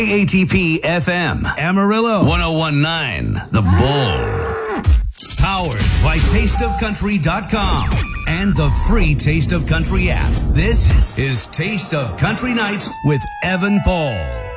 ATP FM, Amarillo, 1019, The Bull. Powered by TasteOfCountry.com and the free Taste of Country app. This is Taste of Country Nights with Evan Paul.